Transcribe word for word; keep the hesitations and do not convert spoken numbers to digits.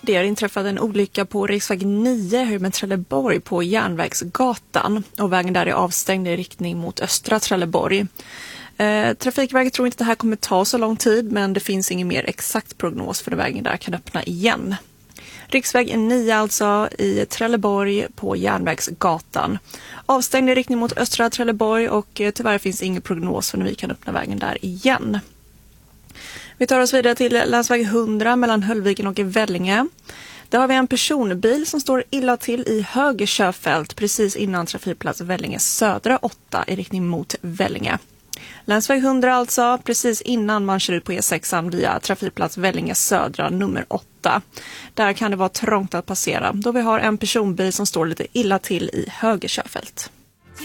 Det har inträffat en olycka på riksväg nio här med Trelleborg på Järnvägsgatan och vägen där är avstängd i riktning mot östra Trelleborg. Eh, Trafikverket tror inte att det här kommer ta så lång tid, men det finns ingen mer exakt prognos för när vägen där kan öppna igen. Riksväg nio alltså i Trelleborg på Järnvägsgatan. Avstängd i riktning mot östra Trelleborg och eh, tyvärr finns ingen prognos för när vi kan öppna vägen där igen. Vi tar oss vidare till länsväg hundra mellan Höllviken och Vellinge. Där har vi en personbil som står illa till i höger körfält precis innan trafikplats Vellinge södra åtta i riktning mot Vellinge. Länsväg hundra alltså precis innan man kör ut på E sex via trafikplats Vellinge södra nummer åtta. Där kan det vara trångt att passera då vi har en personbil som står lite illa till i höger körfält.